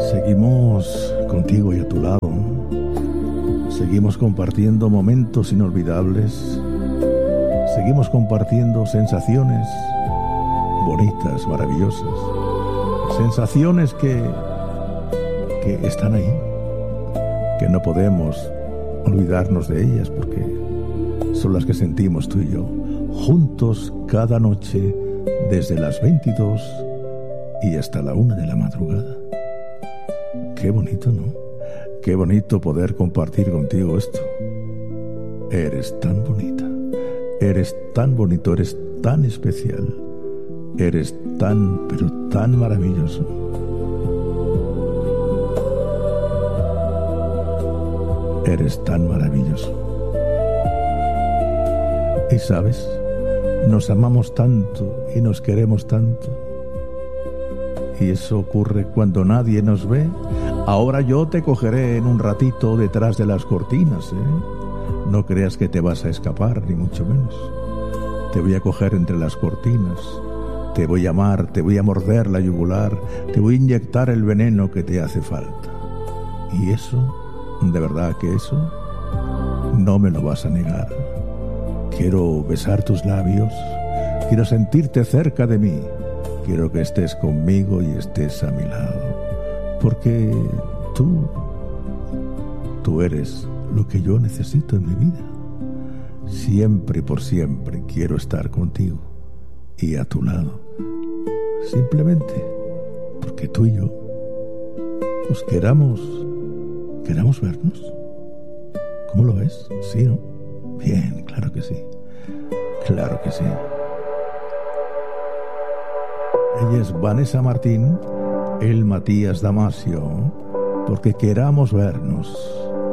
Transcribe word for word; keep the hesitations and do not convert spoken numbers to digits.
Seguimos contigo y a tu lado. Seguimos compartiendo momentos inolvidables. Seguimos compartiendo sensaciones bonitas, maravillosas. Sensaciones que, que están ahí, que no podemos olvidarnos de ellas porque son las que sentimos tú y yo, juntos cada noche desde las veintidós y hasta la una de la madrugada. Qué bonito, ¿no? Qué bonito poder compartir contigo esto. Eres tan bonita, eres tan bonito, eres tan especial, eres tan, pero tan maravilloso. Eres tan maravilloso. Y sabes, nos amamos tanto y nos queremos tanto. Y eso ocurre cuando nadie nos ve. Ahora yo te cogeré en un ratito detrás de las cortinas, ¿eh? No creas que te vas a escapar, ni mucho menos. Te voy a coger entre las cortinas. Te voy a amar, te voy a morder la yugular. Te voy a inyectar el veneno que te hace falta. Y eso, de verdad que eso, no me lo vas a negar. Quiero besar tus labios. Quiero sentirte cerca de mí. Quiero que estés conmigo y estés a mi lado. Porque tú, tú eres lo que yo necesito en mi vida. Siempre y por siempre quiero estar contigo y a tu lado. Simplemente porque tú y yo, pues queramos, queramos vernos. ¿Cómo lo ves? ¿Sí, no? Bien, claro que sí. Claro que sí. Ella es Vanessa Martín, él Matías Damasio, porque queramos vernos.